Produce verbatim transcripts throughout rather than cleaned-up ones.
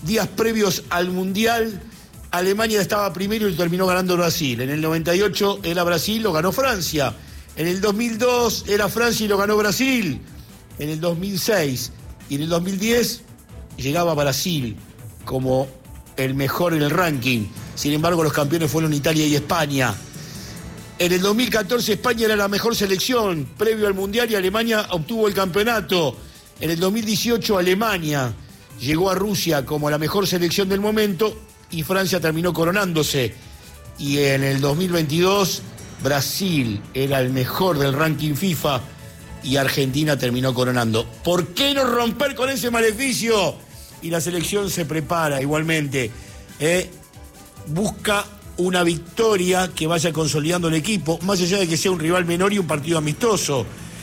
días previos al Mundial, Alemania estaba primero y terminó ganando Brasil. En el noventa y ocho era Brasil, lo ganó Francia. En el dos mil dos era Francia y lo ganó Brasil. En el dos mil seis y en el dos mil diez llegaba Brasil como el mejor en el ranking. Sin embargo, los campeones fueron Italia y España. En el dos mil catorce España era la mejor selección previo al Mundial y Alemania obtuvo el campeonato. En el dos mil dieciocho Alemania llegó a Rusia como la mejor selección del momento y Francia terminó coronándose. Y en el dos mil veintidós Brasil era el mejor del ranking FIFA y Argentina terminó coronando. ¿Por qué no romper con ese maleficio? Y la selección se prepara igualmente. ¿eh? Busca una victoria que vaya consolidando el equipo, más allá de que sea un rival menor y un partido amistoso.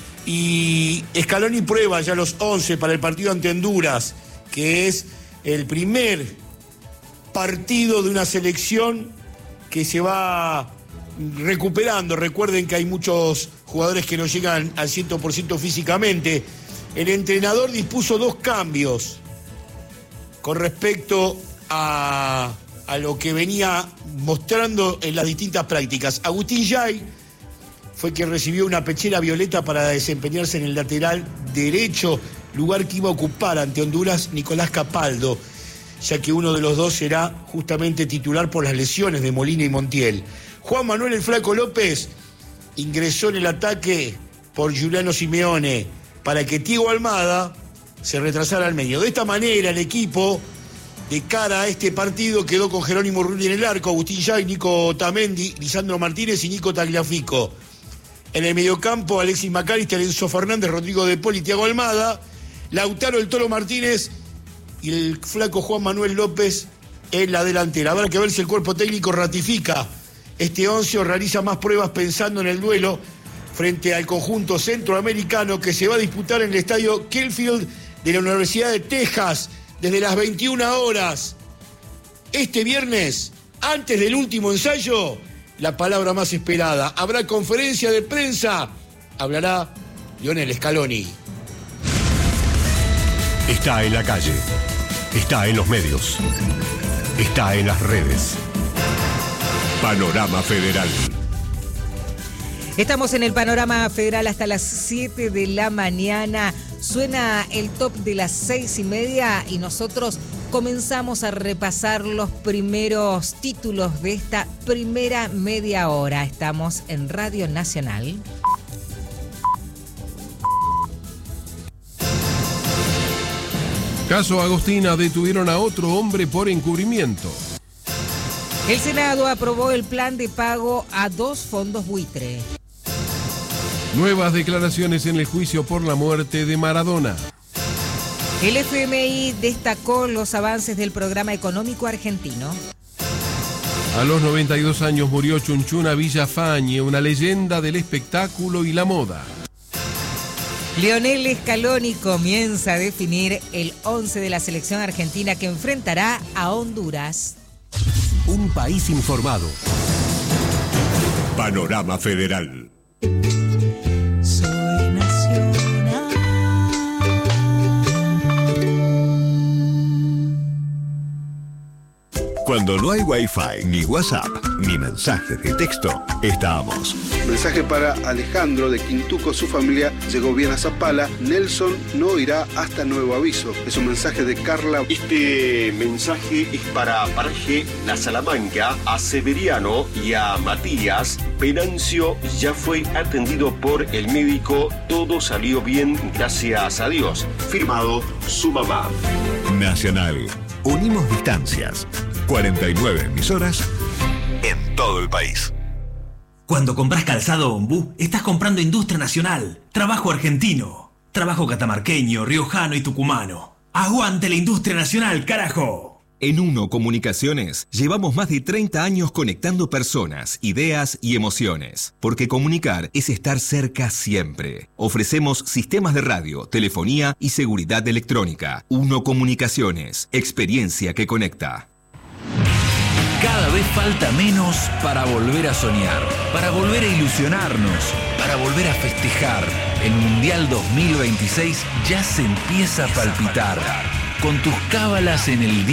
Y Scaloni prueba ya los once para el partido ante Honduras, que es el primer partido de una selección que se va recuperando. Recuerden que hay muchos jugadores que no llegan al cien por ciento físicamente. El entrenador dispuso dos cambios con respecto a, a lo que venía mostrando en las distintas prácticas. Agustín Yay fue quien recibió una pechera violeta para desempeñarse en el lateral derecho, lugar que iba a ocupar ante Honduras Nicolás Capaldo, ya que uno de los dos será justamente titular por las lesiones de Molina y Montiel. Juan Manuel el Flaco López ingresó en el ataque por Giuliano Simeone para que Thiago Almada se retrasara al medio. De esta manera el equipo de cara a este partido quedó con Jerónimo Rulli en el arco, Agustín Yay, Nico Otamendi, Lisandro Martínez y Nico Tagliafico. En el mediocampo Alexis McAllister, Enzo Fernández, Rodrigo De Paul y Thiago Almada, Lautaro el Toro Martínez y el flaco Juan Manuel López en la delantera. Habrá que ver si el cuerpo técnico ratifica este once o realiza más pruebas pensando en el duelo frente al conjunto centroamericano que se va a disputar en el estadio Kellfield de la Universidad de Texas desde las veintiuna horas. Este viernes, antes del último ensayo, la palabra más esperada. Habrá conferencia de prensa. Hablará Lionel Scaloni. Está en la calle. Está en los medios. Está en las redes. Panorama Federal. Estamos en el Panorama Federal hasta las siete de la mañana. Suena el top de las seis y media y nosotros comenzamos a repasar los primeros títulos de esta primera media hora. Estamos en Radio Nacional. Caso Agostina, detuvieron a otro hombre por encubrimiento. El Senado aprobó el plan de pago a dos fondos buitre. Nuevas declaraciones en el juicio por la muerte de Maradona. El F M I destacó los avances del programa económico argentino. A los noventa y dos años murió Chunchuna Villafañe, una leyenda del espectáculo y la moda. Lionel Scaloni comienza a definir el once de la selección argentina que enfrentará a Honduras. Un país informado. Panorama Federal. Soy nacional. Cuando no hay Wi-Fi, ni WhatsApp, ni mensajes de texto, estamos. Mensaje para Alejandro de Quintuco, su familia llegó bien a Zapala. Nelson no irá hasta nuevo aviso. Es un mensaje de Carla. Este mensaje es para Paraje La Salamanca, a Severiano y a Matías. Venancio ya fue atendido por el médico. Todo salió bien, gracias a Dios. Firmado su mamá. Nacional. Unimos distancias. cuarenta y nueve emisoras en todo el país. Cuando compras calzado Ombú, estás comprando industria nacional, trabajo argentino, trabajo catamarqueño, riojano y tucumano. ¡Aguante la industria nacional, carajo! En Uno Comunicaciones llevamos más de treinta años conectando personas, ideas y emociones. Porque comunicar es estar cerca siempre. Ofrecemos sistemas de radio, telefonía y seguridad electrónica. Uno Comunicaciones, experiencia que conecta. Cada vez falta menos para volver a soñar, para volver a ilusionarnos, para volver a festejar. El Mundial dos mil veintiséis ya se empieza a palpitar. Con tus cábalas en el día.